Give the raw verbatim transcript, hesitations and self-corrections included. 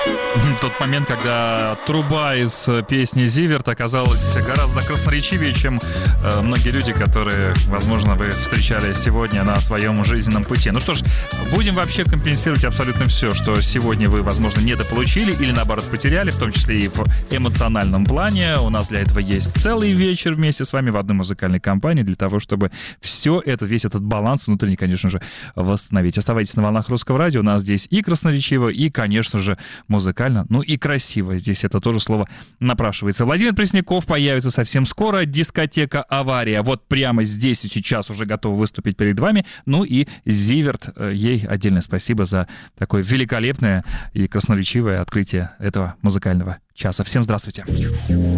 Тот момент, когда труба из песни «Зиверт» оказалась гораздо красноречивее, чем э, многие люди, которые, возможно, вы встречали сегодня на своем жизненном пути. Ну что ж, будем вообще компенсировать абсолютно все, что сегодня вы, возможно, недополучили или, наоборот, потеряли, в том числе и в эмоциональном плане. У нас для этого есть целый вечер вместе с вами в одной музыкальной компании для того, чтобы все это, весь этот баланс внутренний, конечно же, восстановить. Оставайтесь на волнах Русского радио. У нас здесь и красноречиво, и, конечно же, музыкально, ну и красиво. Здесь это тоже слово напрашивается. Владимир Пресняков появится совсем скоро. Дискотека «Авария». Вот прямо здесь и сейчас уже готов выступить перед вами. Ну и Зиверт. Ей отдельное спасибо за такое великолепное и красноречивое открытие этого музыкального часа. Всем здравствуйте.